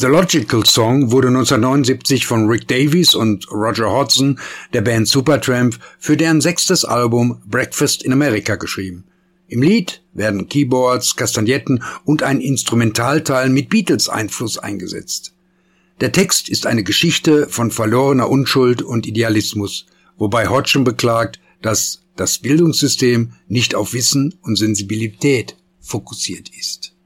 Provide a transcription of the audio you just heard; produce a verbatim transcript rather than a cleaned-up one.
The Logical Song wurde neunzehnhundertneunundsiebzig von Rick Davies und Roger Hodgson der Band Supertramp für deren sechstes Album Breakfast in America geschrieben. Im Lied werden Keyboards, Kastagnetten und ein Instrumentalteil mit Beatles-Einfluss eingesetzt. Der Text ist eine Geschichte von verlorener Unschuld und Idealismus, wobei Hodgson beklagt, dass das Bildungssystem nicht auf Wissen und Sensibilität fokussiert ist.